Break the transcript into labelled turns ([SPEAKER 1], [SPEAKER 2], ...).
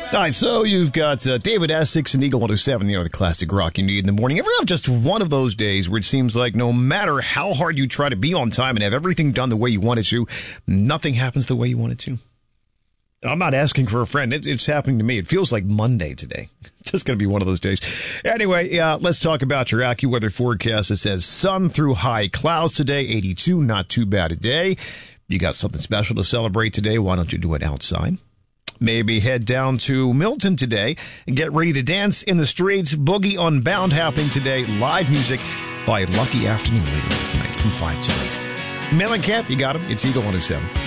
[SPEAKER 1] All right, so you've got David Essex and Eagle 107, the classic rock you need in the morning. Ever have just one of those days where it seems like no matter how hard you try to be on time and have everything done the way you wanted to, nothing happens the way you wanted to? I'm not asking for a friend. It's happening to me. It feels like Monday today. It's just going to be one of those days. Anyway, let's talk about your AccuWeather forecast. It says sun through high clouds today, 82, not too bad a day. You got something special to celebrate today. Why don't you do it outside? Maybe head down to Milton today and get ready to dance in the streets. Boogie Unbound happening today. Live music by Lucky Afternoon later tonight from 5 to 8. Mellencamp, you got him. It's Eagle 107.